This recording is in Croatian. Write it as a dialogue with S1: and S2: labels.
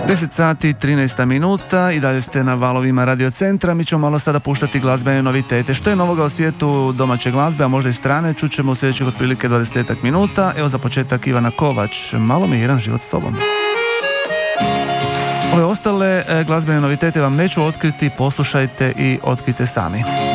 S1: 10 sati 13 minuta i dalje ste na valovima Radio Centra. Mi ćemo malo sada puštati glazbene novitete. Što je novoga u svijetu domaće glazbe, a možda i strane, čućemo u sljedećih otprilike 20 minuta. Evo za početak Ivana Kovač, Malo mi je jedan život s tobom. Ove ostale glazbene novitete vam neću otkriti, poslušajte i otkrite sami.